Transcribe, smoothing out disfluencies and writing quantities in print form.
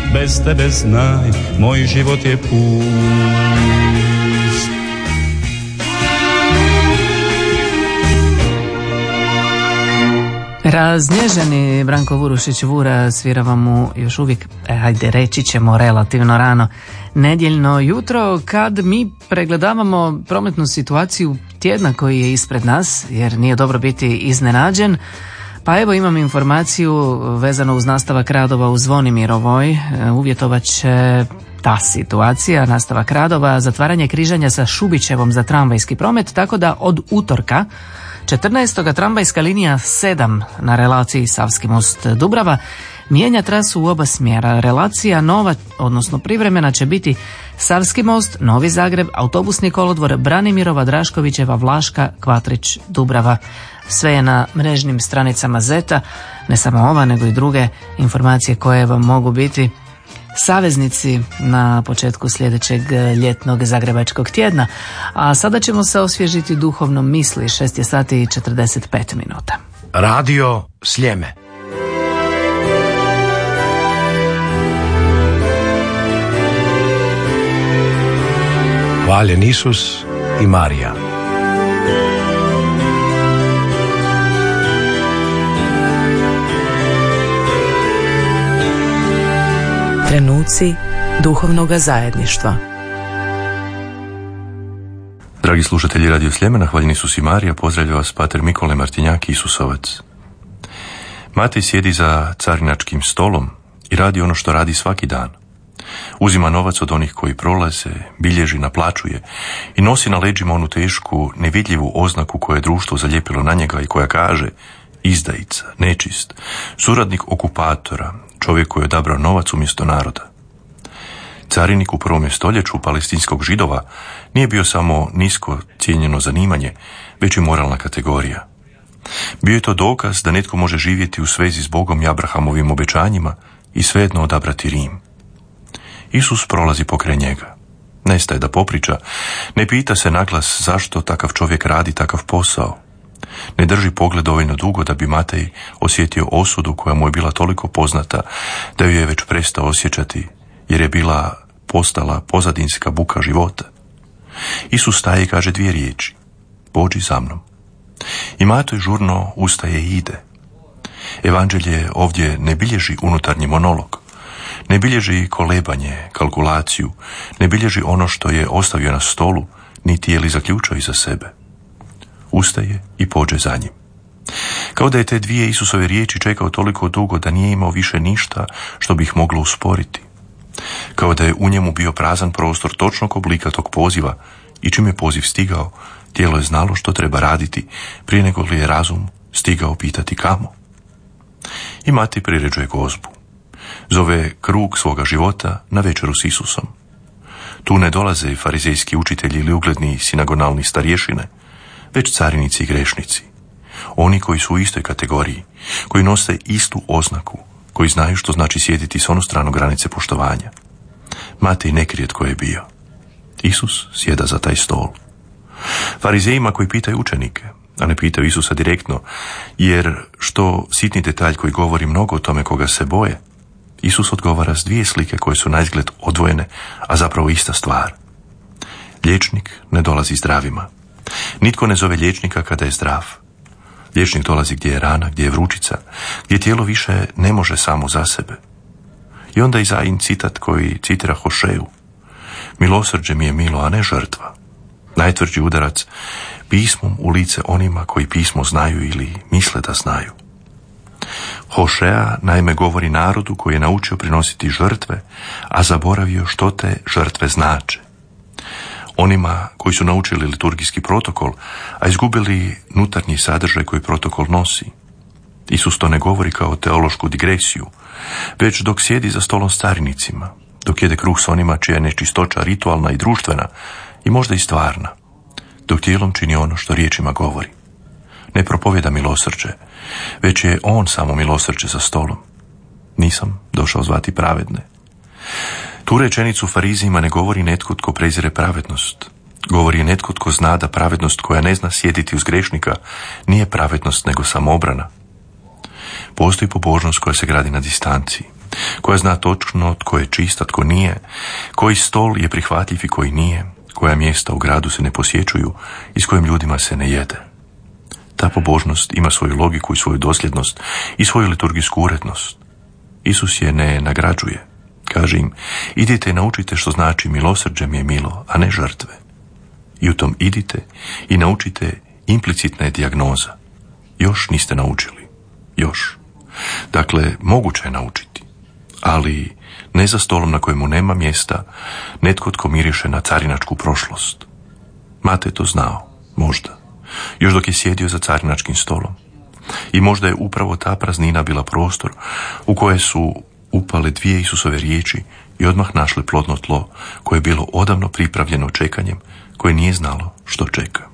bez tebe znaj, moj život je pust. Raznježeni Branko Vurušić Vura svira vam u još uvijek, ajde reći ćemo relativno rano nedjeljno jutro, kad mi pregledavamo prometnu situaciju tjedna koji je ispred nas, jer nije dobro biti iznenađen. Pa evo imam informaciju vezano uz nastavak radova u Zvonimirovoj. Uvjetovat će ta situacija, nastavak radova, zatvaranje križanja sa Šubićevom za tramvajski promet, tako da od utorka 14. tramvajska linija 7 na relaciji Savski most Dubrava mijenja trasu u oba smjera. Relacija nova, odnosno privremena, će biti Savski most, Novi Zagreb, autobusni kolodvor Branimirova, Draškovićeva, Vlaška, Kvatrić, Dubrava. Sve je na mrežnim stranicama Zeta, ne samo ova nego i druge informacije koje vam mogu biti saveznici na početku sljedećeg ljetnog zagrebačkog tjedna. A sada ćemo se osvježiti duhovnom misli. 6 je sati i 45 minuta. Radio Sljeme. Hvaljen Isus i Marija. Trenuci duhovnoga zajedništva. Dragi slušatelji Radio Sljemena, hvaljeni Isus i Marija, pozdravlja vas pater Mikole Martinjak, Isusovac. Matej sjedi za carinačkim stolom i radi ono što radi svaki dan. Uzima novac od onih koji prolaze, bilježi, naplaćuje i nosi na leđima onu tešku, nevidljivu oznaku koje je društvo zalijepilo na njega i koja kaže: izdajica, nečist, suradnik okupatora, čovjek koji je odabrao novac umjesto naroda. Carinik u 1. stoljeću palestinskog Židova nije bio samo nisko cijenjeno zanimanje, već i moralna kategorija. Bio je to dokaz da netko može živjeti u svezi s Bogom i Abrahamovim obećanjima i svejedno odabrati Rim. Isus prolazi pokraj njega. Nestaje da popriča, ne pita se naglas zašto takav čovjek radi takav posao. Ne drži pogled dovoljno dugo da bi Matej osjetio osudu koja mu je bila toliko poznata da ju je već prestao osjećati, jer je postala pozadinska buka života. Isus staje i kaže 2 riječi: pođi za mnom. I Matej žurno ustaje i ide. Evanđelje ovdje ne bilježi unutarnji monolog, ne bilježi kolebanje, kalkulaciju, ne bilježi ono što je ostavio na stolu, niti je li zaključao iza sebe. Ustaje i pođe za njim. Kao da je te 2 Isusove riječi čekao toliko dugo da nije imao više ništa što bi ih moglo usporiti. Kao da je u njemu bio prazan prostor točnog oblika tog poziva i čim je poziv stigao, tijelo je znalo što treba raditi prije nego li je razum stigao pitati kamo. I Matej priređuje gozbu. Zove krug svoga života na večeru s Isusom. Tu ne dolaze farizejski učitelji ili ugledni sinagonalni starješine, već carinici i grešnici. Oni koji su u istoj kategoriji, koji nose istu oznaku, koji znaju što znači sjediti s onu stranu granice poštovanja. Matej ne krije tko je bio. Isus sjeda za taj stol. Farizejima koji pitaju učenike, a ne pitaju Isusa direktno, jer što sitni detalj koji govori mnogo o tome koga se boje, Isus odgovara s 2 slike koje su naizgled odvojene, a zapravo ista stvar. Liječnik ne dolazi zdravima. Nitko ne zove liječnika kada je zdrav. Liječnik dolazi gdje je rana, gdje je vrućica, gdje tijelo više ne može samo za sebe. I onda Izajin citat koji citira Hošeju: milosrđe mi je milo, a ne žrtva. Najtvrđi udarac pismom u lice onima koji pismo znaju ili misle da znaju. Hošeja naime govori narodu koji je naučio prinositi žrtve, a zaboravio što te žrtve znače. Onima koji su naučili liturgijski protokol, a izgubili unutarnji sadržaj koji protokol nosi. Isus to ne govori kao teološku digresiju, već dok sjedi za stolom s carinicima, dok jede kruh s onima čija je nečistoća ritualna i društvena i možda i stvarna, dok tijelom čini ono što riječima govori. Ne propovjeda milosrđe, već je on samo milosrđe za stolom. Nisam došao zvati pravedne. Tu rečenicu farizijima ne govori netko tko prezire pravednost. Govori netko tko zna da pravednost koja ne zna sjediti uz grešnika nije pravednost nego samoobrana. Postoji pobožnost koja se gradi na distanci, koja zna točno tko je čist, a tko nije, koji stol je prihvatljiv i koji nije, koja mjesta u gradu se ne posjećuju i s kojim ljudima se ne jede. Ta pobožnost ima svoju logiku i svoju dosljednost i svoju liturgijsku urednost. Isus je ne nagrađuje. Kaže im, idite i naučite što znači milosrđe mi je milo, a ne žrtve. I u tom idite i naučite implicitna je dijagnoza. Još niste naučili. Još. Dakle, moguće je naučiti. Ali ne za stolom na kojemu nema mjesta netko tko miriše na carinačku prošlost. Matej to znao, možda. Još dok je sjedio za carinačkim stolom. I možda je upravo ta praznina bila prostor u koje su upale dvije Isusove riječi i odmah našle plodno tlo koje je bilo odavno pripravljeno čekanjem koje nije znalo što čeka.